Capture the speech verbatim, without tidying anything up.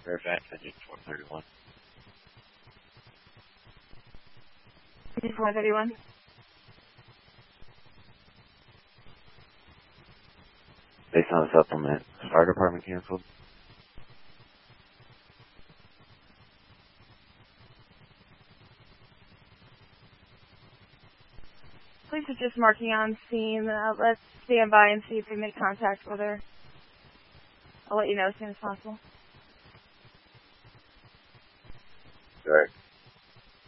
Fairfax, engine four thirty-one. Engine four thirty-one. Based on the supplement, fire department canceled. Police are just marking on scene. Uh, let's stand by and see if we make contact with her. I'll let you know as soon as possible. All right.